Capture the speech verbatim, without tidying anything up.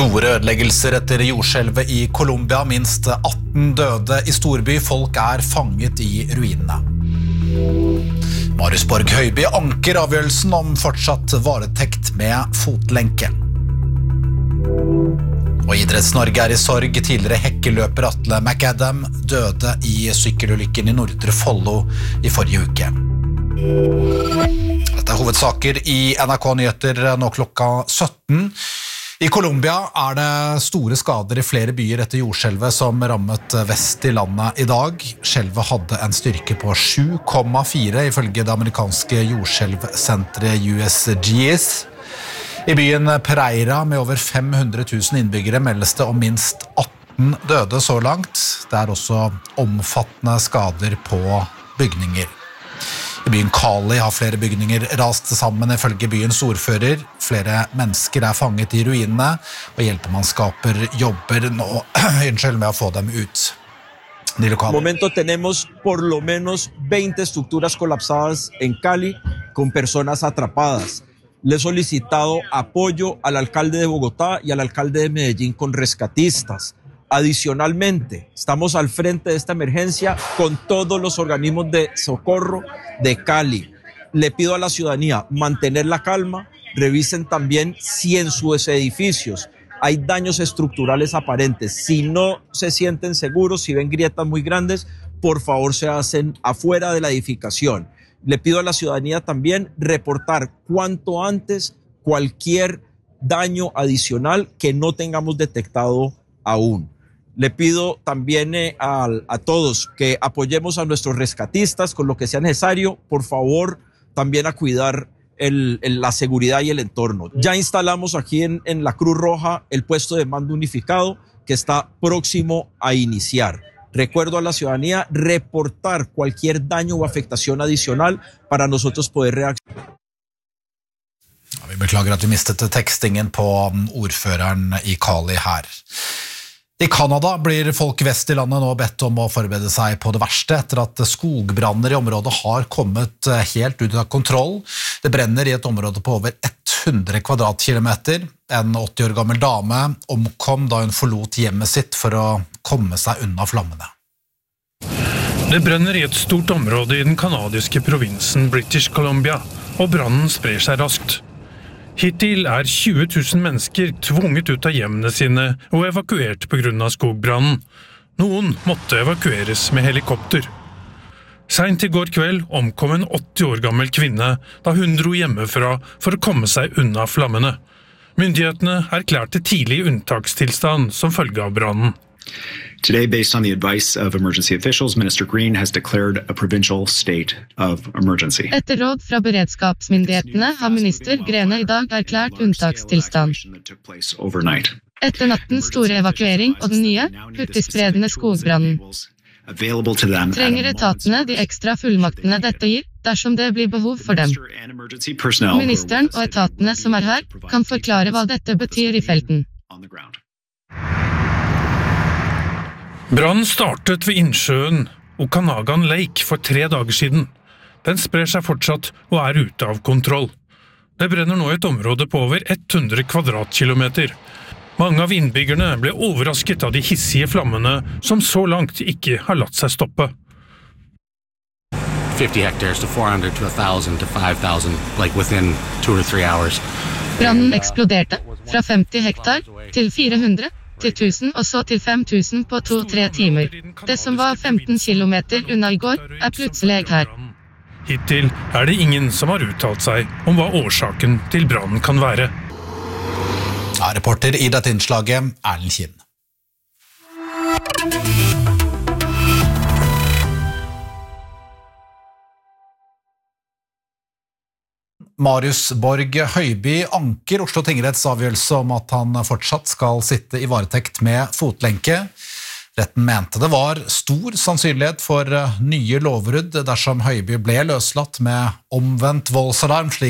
Store ødeleggelser etter jordskjelvet i Colombia, minst atten døde i storby, folk er fanget i ruinene. Marius Borg Høiby anker avgjørelsen om fortsatt varetekt med fotlenke. Og Idretts-Norge er i sorg, tidligere hekkeløper Atle McAdam døde i sykkelulykken i Nordre Follo i forrige uke. Dette er hovedsaker i N R K Nyheter nå klokka sytten. I Colombia er det store skader i flere byer etter jordskjelvet som rammet vest i landet i dag. Skjelvet hadde en styrke på sju komma fire ifølge det amerikanske jordskjelvsenteret U S G S. I byen Pereira med over fem hundre tusen innbyggere meldes det om minst atten døde så langt. Det er også omfattende skader på bygninger. I byen Cali har flere bygninger rast sammen ifølge byens ordfører. Flere mennesker er fanget i ruinene, og hjelpemannskaper jobber nå unnskyld med å få dem ut. De lokale. Momento tenemos por lo menos veinte estructuras colapsadas en Cali con personas atrapadas. Le he solicitado apoyo al alcalde de Bogotá y al alcalde de Medellín con rescatistas. Adicionalmente, estamos al frente de esta emergencia con todos los organismos de socorro de Cali. Le pido a la ciudadanía mantener la calma, revisen también si en sus edificios hay daños estructurales aparentes. Si no se sienten seguros, si ven grietas muy grandes, por favor se hacen afuera de la edificación. Le pido a la ciudadanía también reportar cuanto antes cualquier daño adicional que no tengamos detectado aún. Le pido también eh, a, a todos que apoyemos a nuestros rescatistas con lo que sea necesario, por favor, también a cuidar el, el, la seguridad y el entorno. Ya instalamos aquí en, en la Cruz Roja el puesto de mando unificado que está próximo a iniciar. Recuerdo a la ciudadanía reportar cualquier daño o afectación adicional para nosotros poder reaccionar. Vi beklager at vi mistet tekstingen på ordføreren i Cali her. I Kanada blir folk vest i landet nå bedt om å forberede seg på det verste etter at skogbranner i området har kommet helt ut av kontroll. Det brenner i et område på over hundre kvadratkilometer. En åtti år gammel dame omkom da hun forlot hjemmet sitt for å komme seg unna flammene. Det brenner i et stort område i den kanadiske provinsen British Columbia, og brannen sprer seg raskt. Hittil er tjue tusen mennesker tvunget ut av hjemmene sine og evakuert på grunn av skogbrannen. Noen måtte evakueres med helikopter. Sent i går kveld omkom en åtti år gammel kvinne da hun dro hjemmefra for å komme seg unna flammene. Myndighetene erklærte tidlig unntakstilstand som følge av brannen. Today, based on the advice of emergency officials, Minister Green has declared a provincial state of emergency. Etter råd fra beredskapsmyndighetene har minister Grene i dag erklært unntakstilstand. Etter nattens store evakuering og den nye, hurtigspredende skogbrannen. Trenger etatene de ekstra fullmaktene dette gir, dersom det blir behov for dem. Ministeren og etatene som er her, kan forklare hva dette betyr i felten. Brannen startet ved innsjøen Okanagan Lake for tre dager siden. Den sprer seg fortsatt og er ute av kontroll. Det brenner nå et område på over hundre kvadratkilometer. Mange av innbyggerne ble overrasket av de hissige flammene som så langt ikke har latt seg stoppe. fifty hectares to four hundred to one thousand to five thousand, like within two or three hours. Brannen eksploderte fra femti hektar til fire hundre. til tusen og så til fem tusen på to-tre timer. Det som var femten kilometer unna i går, er plutselig her. Hittil er det ingen som har uttalt seg om hva årsaken til brannen kan være. Ja, reporter i dette innslaget, Erlend Kinn. Marius Borg Høiby anker Oslo Tingretts avgjørelse om at han fortsatt skal sitte i varetekt med fotlenke. Retten mente det var stor sannsynlighet for nye lovbrudd dersom Høiby ble løslatt med omvendt voldsalarm, slik